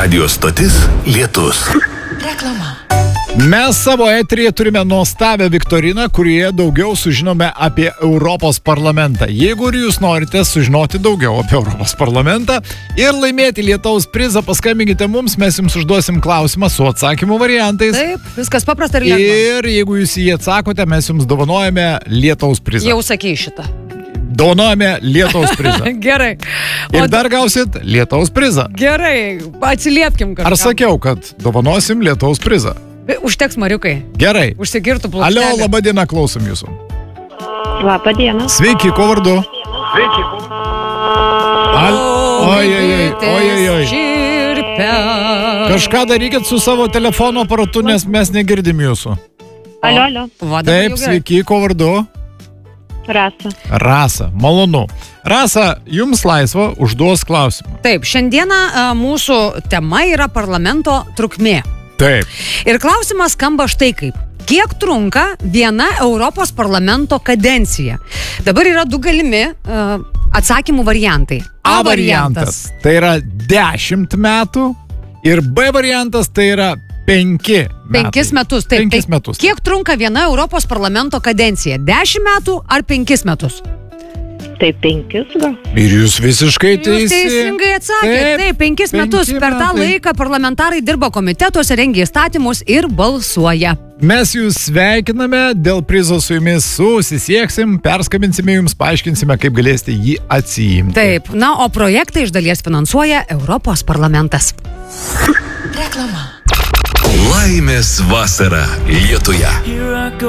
Radio stotis Lietus. Reklama. Mes savo eteryje turime nuostabią viktoriną, kurioje daugiau sužinome apie Europos parlamentą. Jeigu ir jūs norite sužinoti daugiau apie Europos parlamentą ir laimėti Lietaus prizą, paskambinkite mums, mes jums užduosim klausimą su atsakymų variantais. Taip, viskas paprasta ir lengva. Ir jeigu jūs jį atsakote, mes jums dovanojame Lietaus prizą. Jau sakei šitą. Dovanojame Lietaus prizą. Gerai. Ir dar gausit Lietaus prizą. Gerai, atsiliepkim kažką. Ar sakiau, kad dovanosim Lietaus prizą? Užteks, Mariukai. Gerai. Užsigirtų plokštelę. Alio, laba diena, klausom jūsų. Labą dieną. Sveiki, ko vardu? Sveiki. Oi. Kažką darykit su savo telefono aparatu, nes mes negirdim jūsų. Alio. Taip, sveiki, ko vardu? Rasa, malonu. Rasa, jums laisva užduos klausimą. Taip, šiandieną mūsų tema yra parlamento trukmė. Taip. Ir klausimas skamba štai kaip. Kiek trunka viena Europos parlamento kadencija? Dabar yra du galimi atsakymų variantai. A variantas. Tai yra 10 metų ir B variantas tai yra 5 metai. 5 metus. Taip. 5 metus. Kiek trunka viena Europos parlamento kadencija? 10 metų ar 5 metus? Tai 5 gal. Ir jūs visiškai Jūs teisingai atsakėte. Taip, 5 metus. Per tą laiką parlamentarai dirba komitetuose, rengia įstatymus ir balsuoja. Mes jūs sveikiname, dėl prizo su jumis susisieksim, perskabinsime jums, paaiškinsime, kaip galėsite jį atsiimti. Taip, na, o projektą iš dalies finansuoja Europos parlamentas. Reklama. Laimės vasara Lietuje.